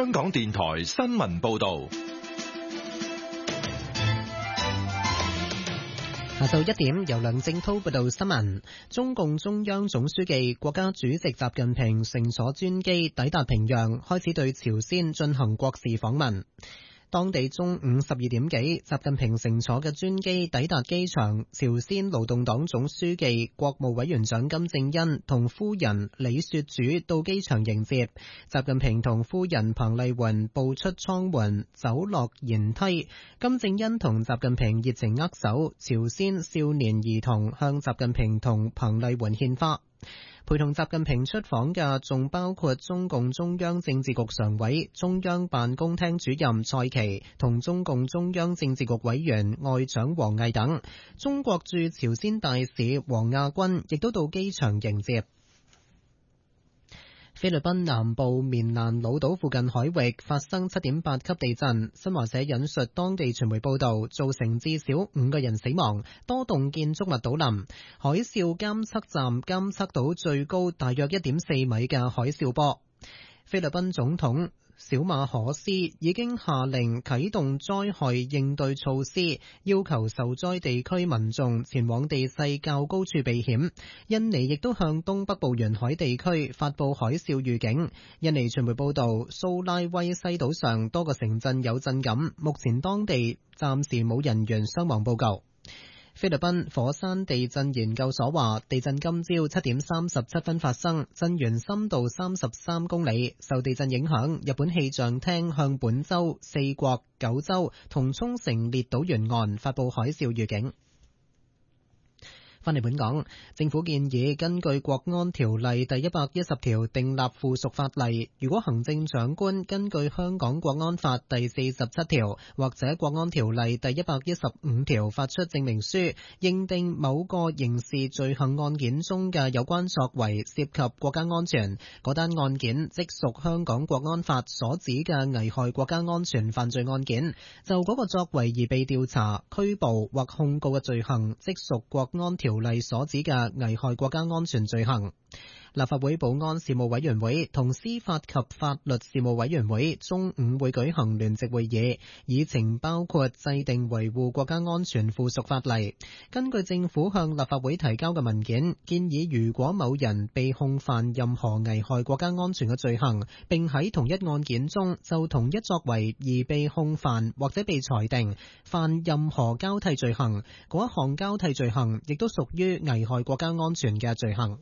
香港電台新聞報道。 下晝1點，由梁正濤報道新聞。中共中央總書記、國家主席習近平乘坐專機抵達平壤，開始對朝鮮進行國事訪問。當地中午12點幾，習近平乘坐嘅專機抵達機場，朝鮮勞動黨總書記、國務委員長金正恩同夫人李雪主到機場迎接。習近平同夫人彭麗媛步出艙門，走落舷梯。金正恩同習近平熱情握手，朝鮮少年兒童向習近平同彭麗媛獻花。陪同習近平出訪嘅仲包括中共中央政治局常委、中央辦公廳主任蔡奇同中共中央政治局委員外長王毅等。中國駐朝鮮大使王亞軍亦都到機場迎接。菲律賓南部棉蘭老島附近海域發生7.8級地震，新華社引述當地傳媒報道，造成至少5個人死亡，多棟建築物倒冧。海嘯監測站監測到最高大約1.4米嘅海嘯波。菲律賓總統小馬可斯已經下令啟動災害應對措施，要求受災地區民眾前往地勢較高處避險。印尼亦都向東北部沿海地區發佈海嘯預警。印尼傳媒報道，蘇拉威西島上多個城鎮有震感，目前當地暫時冇人員傷亡報告。菲律賓火山地震研究所話，地震今朝7點37分發生，震源深度33公里。受地震影響，日本氣象廳向本州、四國、九州同沖繩列島沿岸發佈海嘯預警。翻嚟本港，政府建議根據國安條例第110條訂立附屬法例，如果行政長官根據香港國安法第47條或者國安條例第115條發出證明書，認定某個刑事罪行案件中嘅有關作為涉及國家安全，嗰單案件即屬香港國安法所指嘅危害國家安全犯罪案件，就嗰個作為而被調查、拘捕或控告嘅罪行，即屬國安條例所指嘅危害國家安全罪行。立法會保安事務委員會同司法及法律事務委員會中午會舉行聯席會議，議程包括制定維護國家安全附屬法例。根據政府向立法會提交嘅文件，建議如果某人被控犯任何危害國家安全嘅罪行，並喺同一案件中就同一作為而被控犯或者被裁定犯任何交替罪行，嗰一項交替罪行亦都屬於危害國家安全嘅罪行。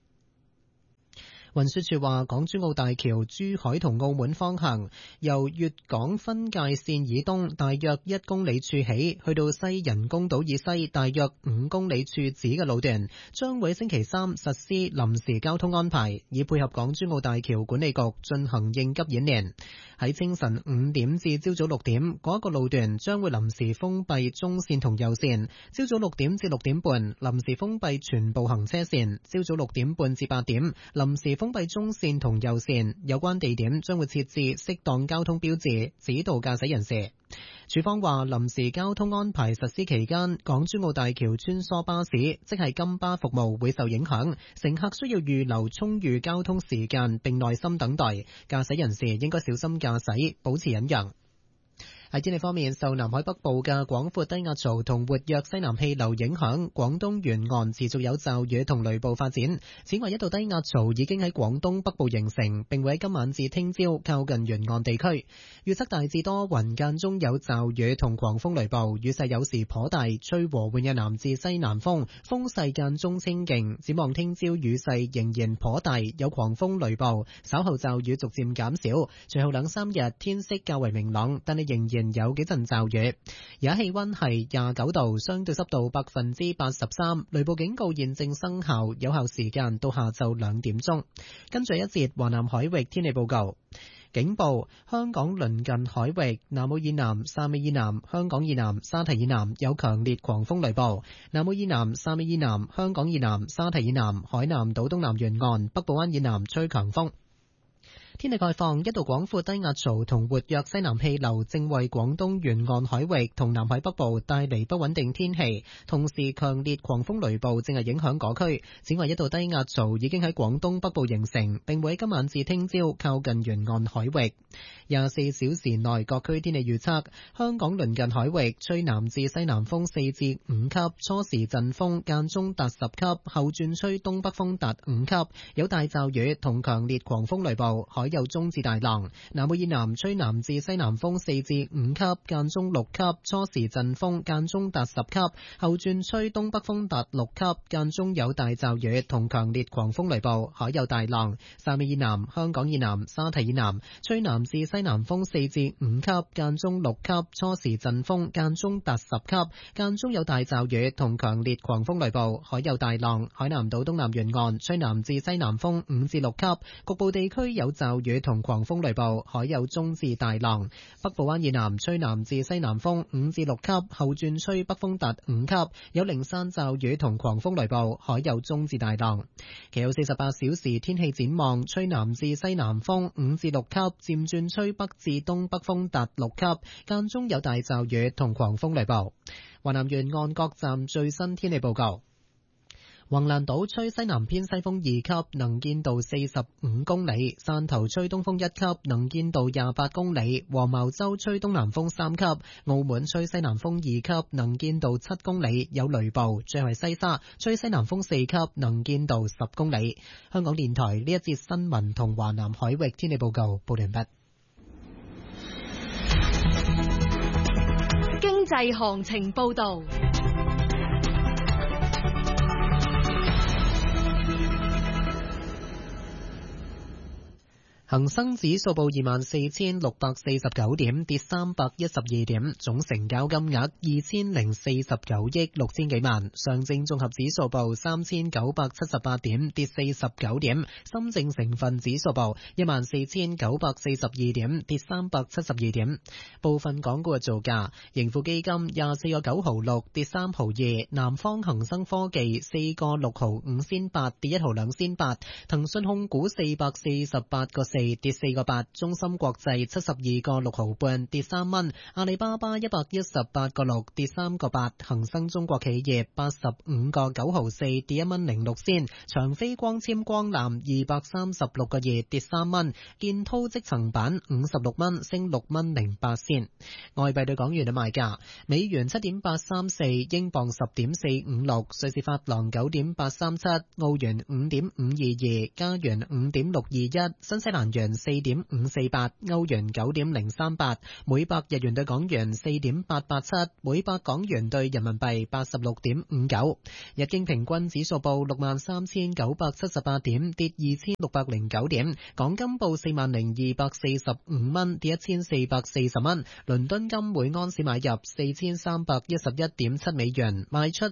運輸署話，港珠澳大橋珠海同澳門方向由粵港分界線以東大約1公里處起，去到西人工島以西大約5公里處止嘅路段，將會星期三實施臨時交通安排，以配合港珠澳大橋管理局進行應急演練。喺清晨5點至朝早6點，嗰一個路段將會臨時封閉中線同右線；朝早6點至6點半，臨時封閉全部行車線；朝早6點半至8點，臨時封閉中線同右線。有關地點將會設置適當交通標誌，指導駕駛人士。署方話，臨時交通安排實施期間，港珠澳大橋穿梭巴士，即係金巴服務會受影響，乘客需要預留充裕交通時間並耐心等待，駕駛人士應該小心駕駛，保持忍讓。喺天氣方面，受南海北部嘅廣闊低壓槽同活躍西南氣流影響，廣東沿岸持續有驟雨同雷暴發展。此外，一道低壓槽已經喺廣東北部形成，並會喺今晚至聽朝靠近沿岸地區。預測大致多雲，間中有驟雨同狂風雷暴，雨勢有時頗大，吹和緩嘅南至西南風，風勢間中清勁。展望聽朝雨勢仍然頗大，有狂風雷暴，稍後驟雨逐漸減少。隨後2-3日天色較為明朗，但係仍然有幾陣驟雨。而家氣溫係29度，相對濕度83%，雷暴警告現正生效，有效時間到下晝2點鐘。跟住一節華南海域天氣報告。警報：香港鄰近海域、南澳以南、汕尾以南、香港以南、沙堤以南有強烈狂風雷暴；南澳以南、汕尾以南、香港以南、沙堤以南、海南島東南沿岸、北部灣以南吹強風。 天氣概況，一道廣闊低壓槽同活躍西南氣流正為廣東沿岸海域同南海北部帶嚟不穩定天氣，同時強烈狂風雷暴正係影響嗰區。此外，一道低壓槽已經喺廣東北部形成，並會喺今晚至聽朝靠近沿岸海域。24小時內各區天氣預測：香港鄰近海域吹南至西南風4至5級，初時陣風間中達10級，後轉吹東北風達5級，有大驟雨同強烈狂風雷暴，海有中至大浪。南澳以南吹南至西南風4至5級，間中6級，初時陣風間中達10級，後轉吹東北風達6級，間中有大驟雨同強烈狂風雷暴，海有大浪。汕尾以南、香港以南、沙堤以南吹南至西南風4至5級，間中6級，初時陣風間中達10級，間中有大驟雨同強烈狂風雷暴，海有大浪。海南島東南沿岸吹南至西南風5至6級，局部地區有驟雨同狂風雷暴，海有中至大浪。北部灣以南吹南至西南風5至6級，後轉吹北風達5級，有零散驟雨同狂風雷暴，海有中至大浪。其後48小時天氣展望，吹南至西南風5至6級，漸轉吹北至東北風達6級，間中有大驟雨同狂風雷暴。華南沿岸各站最新天氣報告。橫瀾島吹西南偏西風2級，能見度45公里；汕頭吹東風1級，能見度28公里；黃茅洲吹東南風3級；澳門吹西南風2級，能見度7公里，有雷暴；最後係西沙吹西南風4級，能見度10公里。香港電台呢一節新聞同華南海域天氣報告報完畢。 經濟行情報道。 恒生指數報24,649點，跌312點，總成交金額2049億6千幾萬。上證綜合指數報3978點，跌49點。深證成分指數報14,942點，跌372點。部分港股嘅造價：盈富基金24個9毫6，跌3毫2；南方恒生科技4個6毫5仙8，跌1毫2仙8；騰訊控股448個4，跌4個8，中芯國際72個6毫半，跌3蚊，阿里巴巴118個6，跌3個8，恒生中國企業85個9毫4，跌1蚊06仙，長飛光纖光纜236個2，跌3蚊，建滔積層板56蚊，升6蚊08仙。外幣對港元嘅賣價：美元7.834，英鎊10.456，瑞士法郎9.837，澳元5.522，加元5.621，新西蘭元4.548，歐元9.038，每百日元對港元4.887，每百港元對人民幣86.59。日經平均指數報63,978點，跌2,609點。港金報40,245蚊，跌1,440蚊。倫敦金每安士買入4,311.7美元，賣出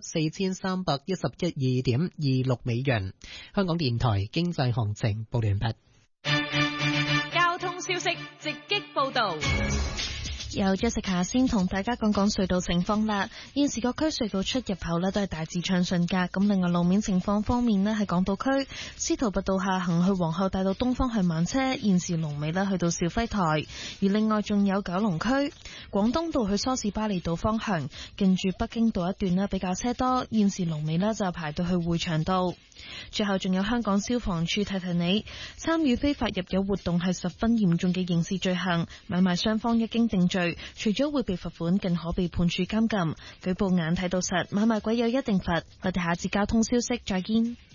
4,312.26美元。香港電台經濟行情報完畢。 交通消息直擊報道。 由 Jessica 先同大家講講隧道情況啦。現時各區隧道出入口都係大致暢順㗎。咁另外路面情況方面咧，喺港島區司徒拔道下行去皇后大道東方向慢車，現時龍尾咧去到肇輝台。而另外仲有九龍區廣東道去梳士巴利道方向，近住北京道一段咧比較車多，現時龍尾咧就排到去匯祥道。最後仲有香港消防處提提你，參與非法入油活動係十分嚴重嘅刑事罪行，買賣雙方一經定罪，除咗會被罰款，更可被判處監禁。舉報眼睇到實，買賣鬼有一定罰。我哋下次交通消息再見。